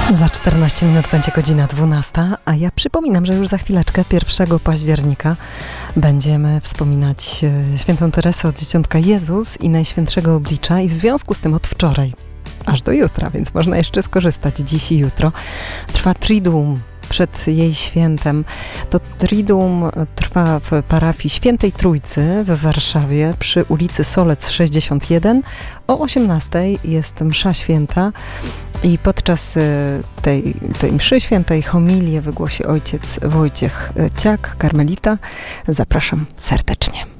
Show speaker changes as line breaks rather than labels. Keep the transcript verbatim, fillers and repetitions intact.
Za czternaście minut będzie godzina dwunasta, a ja przypominam, że już za chwileczkę, pierwszego października, będziemy wspominać świętą Teresę od Dzieciątka Jezus i Najświętszego Oblicza i w związku z tym od wczoraj aż do jutra, więc można jeszcze skorzystać dziś i jutro, trwa Triduum przed jej świętem. To Triduum trwa w parafii Świętej Trójcy w Warszawie przy ulicy Solec sześćdziesiąt jeden. O osiemnastej jest msza święta i podczas tej, tej mszy świętej homilię wygłosi ojciec Wojciech Ciak, karmelita. Zapraszam serdecznie.